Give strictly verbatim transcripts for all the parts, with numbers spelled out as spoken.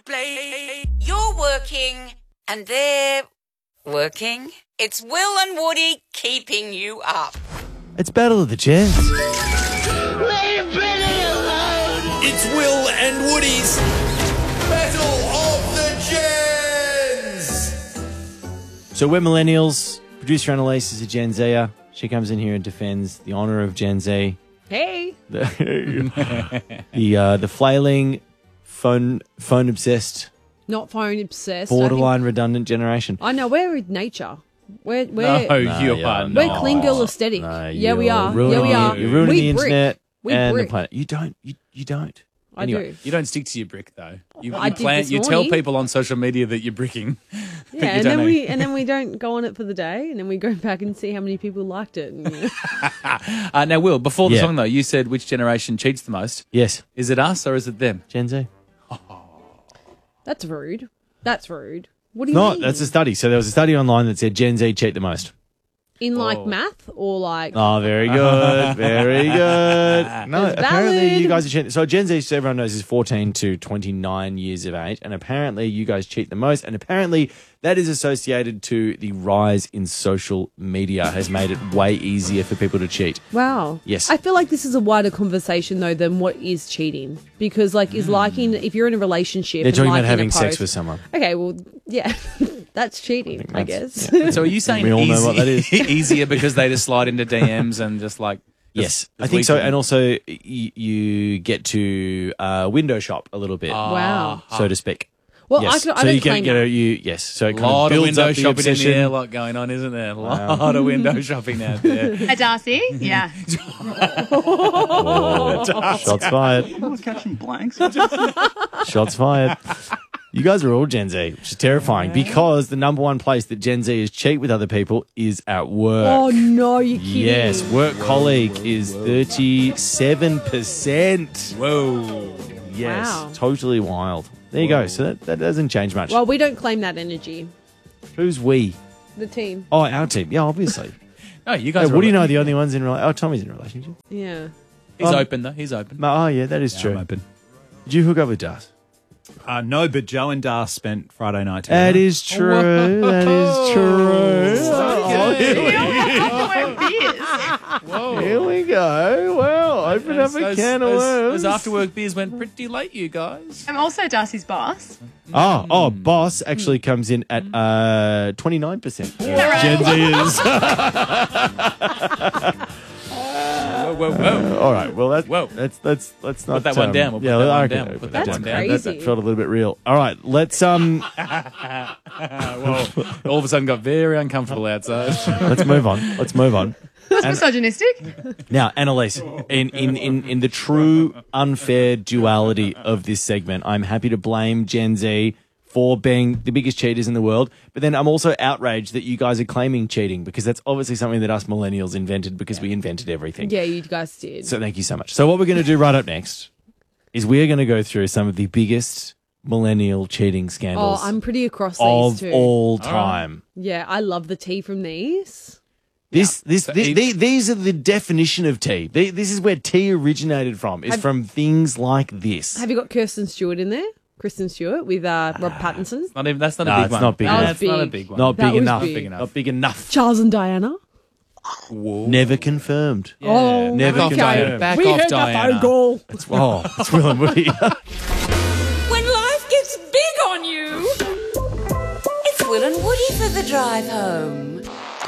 Play. You're working and they're working. It's Will and Woody keeping you up. It's Battle of the Gens. Leave Billy alone! It's Will and Woody's Battle of the Gens! So we're millennials. Producer Annalise is a Gen Zer. She comes in here and defends the honour of Gen Z. Hey. The the, uh, the flailing, phone phone obsessed, Not phone obsessed. borderline I, think, redundant generation. I know, we're with nature. We're, we're, No, No, you you're are not. we're not. clean girl aesthetic. No, yeah, we you're are. ruining Yeah, we the- are. You're ruining we the brick. internet We and brick. the planet. You don't. You, you don't. I Anyway. do. You don't stick to your brick though. You, I you did plan. this You tell morning. people on social media that you're bricking. but Yeah, you and don't then know. we and then we don't go on it for the day, and then we go back and see how many people liked it. And, you know. Uh, now, Will, before the Yeah. song though, you said which generation cheats the most. Yes, Is it us or is it them? Gen Z. That's rude. That's rude. What do you No, mean? that's a study. So there was a study online that said Gen Z cheat the most. In like Oh. math or like Oh, very good. Very good. No, It's apparently valid. you guys are cheating. So Gen Z, so everyone knows, is fourteen to twenty-nine years of age. And apparently you guys cheat the most. And apparently that is associated to the rise in social media has made it way easier for people to cheat. wow. Yes. I feel like this is a wider conversation though than what is cheating, because like is liking if you're in a relationship. They're and talking about liking a having sex post- with someone. Okay, well, yeah, that's cheating, I, that's- guess. So are you saying We all know easy, what that is. easier because they just slide into D Ms and just like Yes, just- I just think so. weaken? And also y- you get to uh, window shop a little bit, Wow. so to speak. Well, yes. I, could, I so don't you claim get, get that. a, you yes. So it A kind of lot of builds window up the shopping in the obsession. airlock going on, isn't there? A lot of window shopping out there. Hi, Darcy. Yeah. Shots fired. catching blanks. Shots fired. You guys are all Gen Z, which is terrifying because the number one place that Gen Z is cheat with other people is at work. Oh no, you're kidding. Yes, work colleague is thirty-seven percent. Whoa. Yes, Wow. totally wild. There you go. So that, that doesn't change much. Well, we don't claim that energy. Who's we? The team. Oh, our team. Yeah, obviously. No, you Hey, guys. what do you are, know? The only ones in relationship. Oh, Tommy's in a relationship. Yeah. He's Um, open though. He's open. Oh, yeah, that is true. I'm open. Did you hook up with Das? Uh, no, but Joe and Dar spent Friday night together. That is true. That is true. Oh, here, we, Whoa. here we go. Well, open up a Those- can of those- worms. Those after work beers went pretty late, you guys. I'm also Darcy's boss. Oh, oh, boss actually comes in at uh, twenty-nine percent. Gen Zers. Whoa, whoa, whoa. All right. Well, that, Whoa. that's that's let's not Put that one um, down. We'll put yeah, that I one reckon down. we'll We'll put put that that down. down. That, that Crazy. felt a little bit real. All right. Let's um Well, all of a sudden got very uncomfortable outside. let's move on. Let's move on. That's misogynistic. Now, Annalise, in, in, in, in the true unfair duality of this segment, I'm happy to blame Gen Z for being the biggest cheaters in the world, but then I'm also outraged that you guys are claiming cheating because that's obviously something that us millennials invented because we invented everything. Yeah, you guys did. So thank you so much. So what we're going to do right up next is we're going to go through some of the biggest millennial cheating oh, scandals I'm pretty across of these two. all time. Yeah, I love the tea from these. This, this, So thi- each- the- these are the definition of tea. The- This is where tea originated from. Is Have- from things like this. Have you got Kirsten Stewart in there? Kristen Stewart with uh, Rob Pattinson. Not even. That's not No, a big it's one. not big That was That's not a big. big one. Not That big was enough. big. Big enough. Not big enough. Charles and Diana. Never confirmed. Oh, Never Back off, confirmed. Diana. Back we off, heard Diana. the phone call. It's, oh, it's Will and Woody. When life gets big on you, it's Will and Woody for the drive home.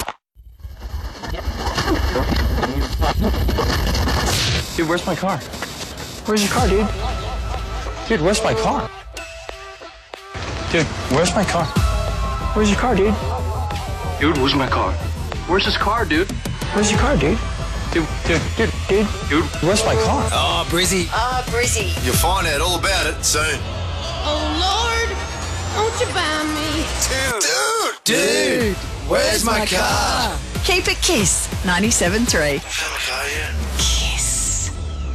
Dude, where's my car? Where's your car, dude? Dude, where's my car? Dude, where's my car? Where's your car, dude? Dude, where's my car? Where's his car, dude? Where's your car, dude? Dude, dude, dude, dude, dude, where's my car? Oh, Brizzy. Ah, Brizzy. You'll find out all about it soon. Oh, Lord, won't you buy me? Dude! Dude! Where's my car? Keep it Kiss ninety-seven point three. Okay, Kiss.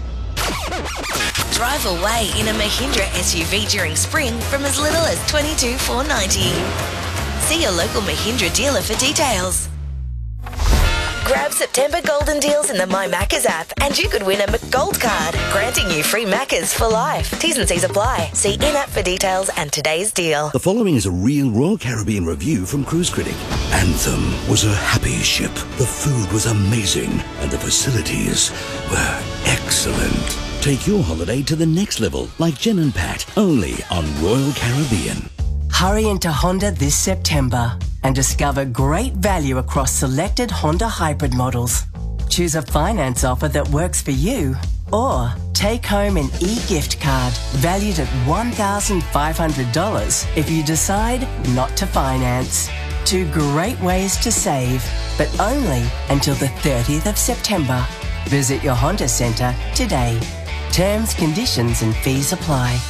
Drive away in a Mahindra S U V during spring from as little as twenty-two thousand four hundred ninety dollars. See your local Mahindra dealer for details. Grab September golden deals in the My Maccas app and you could win a McGold card, granting you free Maccas for life. T's and C's apply. See in-app for details and today's deal. The following is a real Royal Caribbean review from Cruise Critic. Anthem was a happy ship. The food was amazing and the facilities were excellent. Take your holiday to the next level like Jen and Pat, only on Royal Caribbean. Hurry into Honda this September and discover great value across selected Honda hybrid models. Choose a finance offer that works for you or take home an e-gift card valued at one thousand five hundred dollars if you decide not to finance. Two great ways to save, but only until the thirtieth of September. Visit your Honda Centre today. Terms, conditions and fees apply.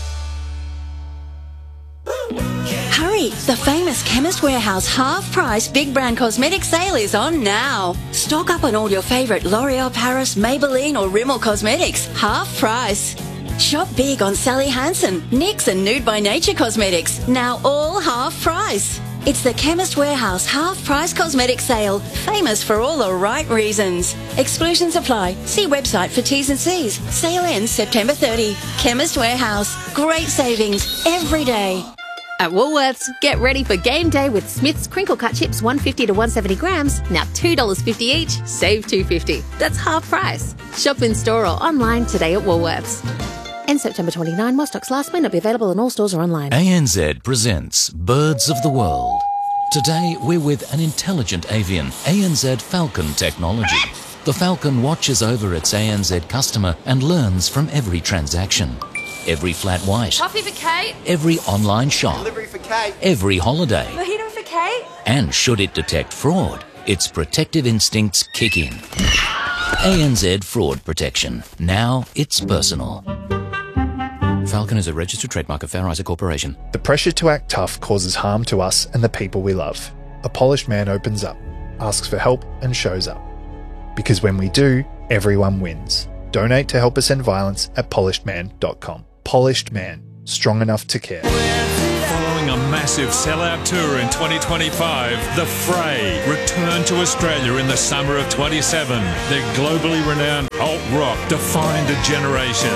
Hurry! The famous Chemist Warehouse half-price big brand cosmetic sale is on now. Stock up on all your favourite L'Oreal Paris, Maybelline or Rimmel cosmetics. Half price. Shop big on Sally Hansen, N Y X and Nude by Nature cosmetics. Now all half price. It's the Chemist Warehouse half-price cosmetic sale, famous for all the right reasons. Exclusions apply. See website for T's and C's. Sale ends September thirtieth. Chemist Warehouse. Great savings every day. At Woolworths, get ready for game day with Smith's crinkle cut chips one fifty to one seventy grams, now two dollars fifty each, save two fifty. That's half price. Shop in store or online today at Woolworths. End September twenty-ninth, while stocks last may not be available in all stores or online. A N Z presents Birds of the World. Today we're with an intelligent avian, A N Z Falcon technology. The Falcon watches over its A N Z customer and learns from every transaction. Every flat white. Coffee for Kate. Every online shop. Delivery for Kate. Every holiday. Mojito for Kate. And should it detect fraud, its protective instincts kick in. A N Z Fraud Protection. Now it's personal. Falcon is a registered trademark of Fair Isaac Corporation. The pressure to act tough causes harm to us and the people we love. A polished man opens up, asks for help and shows up. Because when we do, everyone wins. Donate to help us end violence at polished man dot com. Polished Man, strong enough to care. Following a massive sellout tour in twenty twenty-five, The Fray returned to Australia in the summer of twenty-seven. Their globally renowned alt rock defined a generation.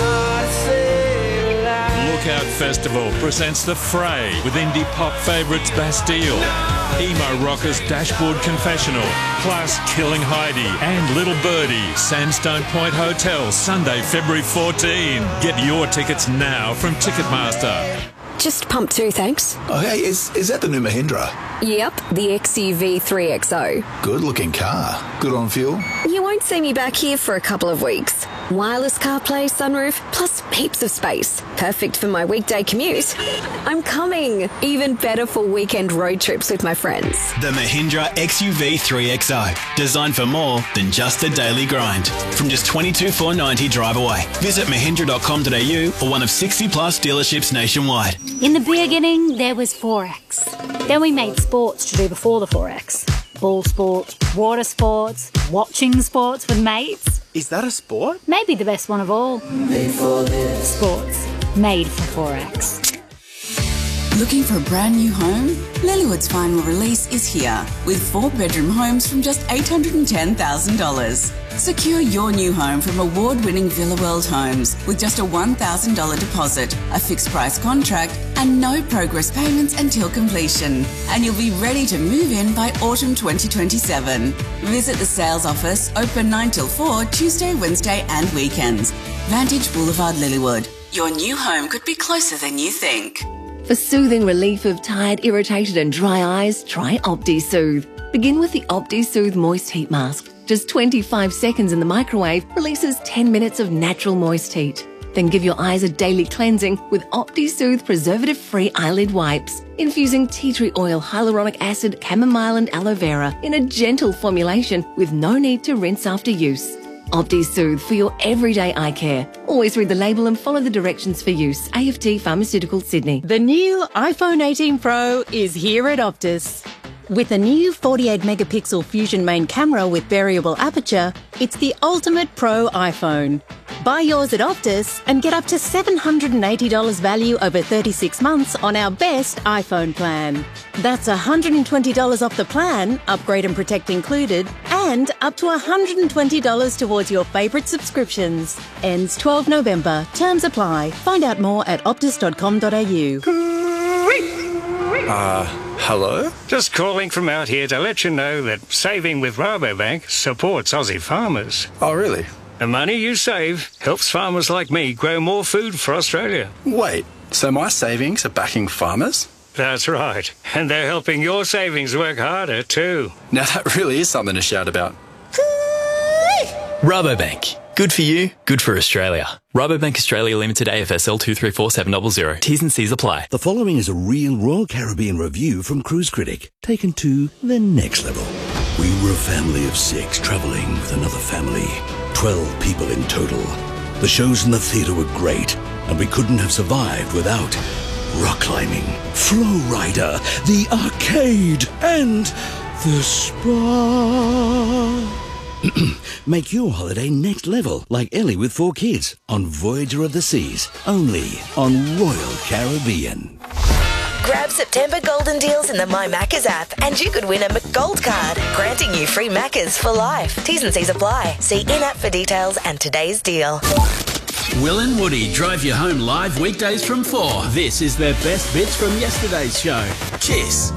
Lookout Festival presents The Fray with indie pop favourites Bastille, emo rockers Dashboard Confessional, plus Killing Heidi and Little Birdie, Sandstone Point Hotel, Sunday, February fourteenth. Get your tickets now from Ticketmaster. Just pump two, thanks. Oh, hey, is, is that the new Mahindra? Yep, the X U V three X O. Good looking car. Good on fuel. You won't see me back here for a couple of weeks. Wireless CarPlay, sunroof, plus heaps of space. Perfect for my weekday commute. I'm coming. Even better for weekend road trips with my friends. The Mahindra X U V three X O. Designed for more than just the daily grind. From just twenty-two thousand four hundred ninety dollars drive away. Visit mahindra dot com dot a u or one of sixty plus dealerships nationwide. In the beginning, there was Forex. Then we made sports to do before the Forex. Ball sports, water sports, watching sports with mates. Is that a sport? Maybe the best one of all. Made for this. Sports. Made for Forex. Looking for a brand new home? Lilywood's final release is here with four bedroom homes from just eight hundred ten thousand dollars. Secure your new home from award-winning Villa World Homes with just a one thousand dollars deposit, a fixed price contract and no progress payments until completion. And you'll be ready to move in by autumn twenty twenty-seven. Visit the sales office, open nine till four, Tuesday, Wednesday and weekends. Vantage Boulevard, Lilywood. Your new home could be closer than you think. For soothing relief of tired, irritated and dry eyes, try OptiSoothe. Begin with the OptiSoothe Moist Heat Mask. Just twenty-five seconds in the microwave releases ten minutes of natural moist heat. Then give your eyes a daily cleansing with OptiSoothe preservative-free eyelid wipes, infusing tea tree oil, hyaluronic acid, chamomile and aloe vera in a gentle formulation with no need to rinse after use. OptiSoothe for your everyday eye care. Always read the label and follow the directions for use. A F T Pharmaceuticals, Sydney. The new iPhone eighteen Pro is here at Optus. With a new forty-eight megapixel Fusion main camera with variable aperture, it's the ultimate pro iPhone. Buy yours at Optus and get up to seven hundred eighty dollars value over thirty-six months on our best iPhone plan. That's one hundred twenty dollars off the plan, upgrade and protect included, and up to one hundred twenty dollars towards your favourite subscriptions. Ends twelfth of November. Terms apply. Find out more at optus dot com dot a u. Uh, hello? Just calling from out here to let you know that saving with Rabobank supports Aussie farmers. Oh, really? The money you save helps farmers like me grow more food for Australia. Wait, so my savings are backing farmers? That's right. And they're helping your savings work harder too. Now that really is something to shout about. Rabobank. Good for you, good for Australia. Rabobank Australia Limited A F S L two three four seven zero zero. T's and C's apply. The following is a real Royal Caribbean review from Cruise Critic, taken to the next level. We were a family of six travelling with another family. Twelve people in total. The shows in the theatre were great, and we couldn't have survived without rock climbing, Flow Rider, the arcade, and the spa. Make your holiday next level, like Ellie with four kids, on Voyager of the Seas, only on Royal Caribbean. Grab September golden deals in the My Maccas app and you could win a McGold card, granting you free Maccas for life. T's and C's apply. See in-app for details and today's deal. Will and Woody drive you home live weekdays from four. This is their best bits from yesterday's show. Kiss.